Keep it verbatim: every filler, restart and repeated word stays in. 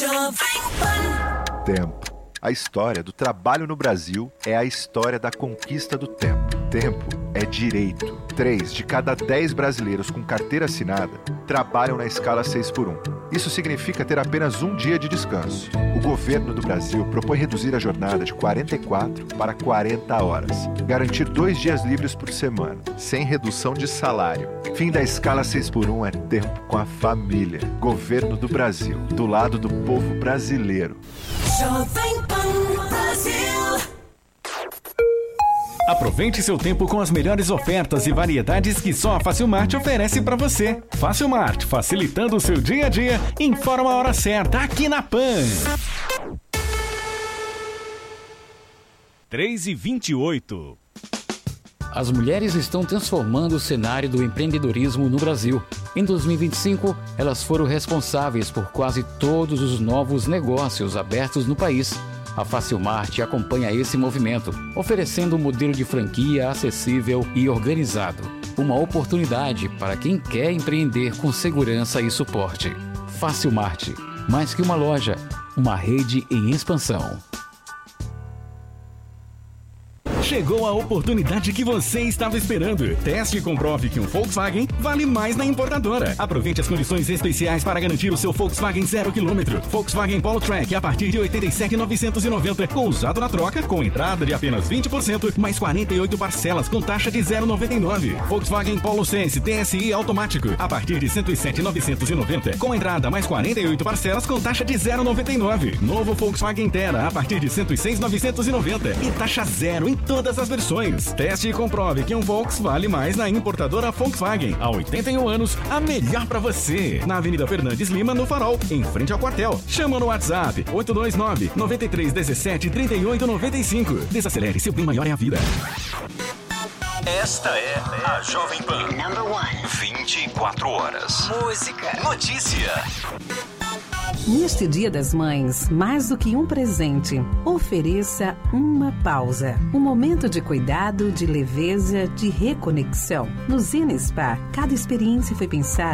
Tempo. A história do trabalho no Brasil é a história da conquista do tempo. Tempo é direito. Três de cada dez brasileiros com carteira assinada trabalham na escala seis por um. Isso significa ter apenas um dia de descanso. O governo do Brasil propõe reduzir a jornada de quarenta e quatro para quarenta horas. Garantir dois dias livres por semana, sem redução de salário. Fim da escala seis por um é tempo com a família. Governo do Brasil, do lado do povo brasileiro. Jovem Pan Brasil. Aproveite seu tempo com as melhores ofertas e variedades que só a Facilmart oferece para você. Facilmart, facilitando o seu dia a dia. Informa a hora certa aqui na Pan. três e vinte e oito. As mulheres estão transformando o cenário do empreendedorismo no Brasil. Em dois mil e vinte e cinco, elas foram responsáveis por quase todos os novos negócios abertos no país. A Facilmart acompanha esse movimento, oferecendo um modelo de franquia acessível e organizado. Uma oportunidade para quem quer empreender com segurança e suporte. Facilmart, mais que uma loja, uma rede em expansão. Chegou a oportunidade que você estava esperando. Teste e comprove que um Volkswagen vale mais na importadora. Aproveite as condições especiais para garantir o seu Volkswagen zero quilômetro. Volkswagen Polo Track a partir de oitenta e sete mil novecentos e noventa, com usado na troca, com entrada de apenas vinte por cento, mais quarenta e oito parcelas com taxa de zero vírgula noventa e nove. Volkswagen Polo Sense T S I automático a partir de cento e sete mil novecentos e noventa, com entrada mais quarenta e oito parcelas com taxa de zero vírgula noventa e nove. Novo Volkswagen Terra a partir de cento e seis mil novecentos e noventa e taxa zero em todas as versões. Teste e comprove que um Volks vale mais na importadora Volkswagen. Há oitenta e um anos, a melhor pra você. Na Avenida Fernandes Lima, no Farol, em frente ao quartel. Chama no WhatsApp oito dois nove, nove três um sete, três oito nove cinco. Desacelere, seu bem maior é a vida. Esta é a Jovem Pan. vinte e quatro horas. Música. Notícia. Neste Dia das Mães, mais do que um presente, ofereça uma pausa. Um momento de cuidado, de leveza, de reconexão. No Zen Spa, cada experiência foi pensada